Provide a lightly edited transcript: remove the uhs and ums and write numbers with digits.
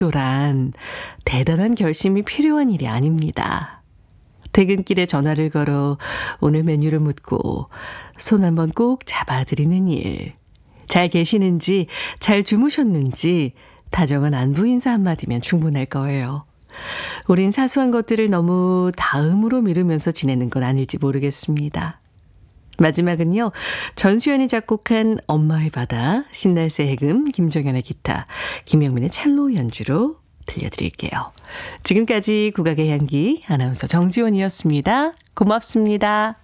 또란 대단한 결심이 필요한 일이 아닙니다. 퇴근길에 전화를 걸어 오늘 메뉴를 묻고 손 한번 꼭 잡아드리는 일. 잘 계시는지, 잘 주무셨는지 다정한 안부 인사 한마디면 충분할 거예요. 우린 사소한 것들을 너무 다음으로 미루면서 지내는 건 아닐지 모르겠습니다. 마지막은요, 전수연이 작곡한 엄마의 바다, 신날새 해금, 김종현의 기타, 김영민의 첼로 연주로 들려드릴게요. 지금까지 국악의 향기 아나운서 정지원이었습니다. 고맙습니다.